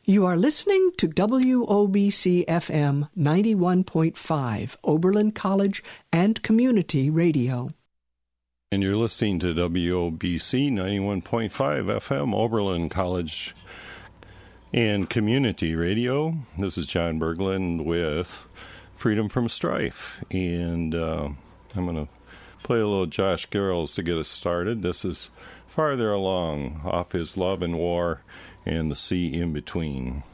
You are listening to WOBC FM 91.5, Oberlin College and Community Radio. And you're listening to WOBC 91.5 FM, Oberlin College and Community Radio. This is John Berglund with Freedom from Strife. And I'm going to play a little Josh Garrels to get us started. This is Farther Along, off his Love and War and the Sea in Between.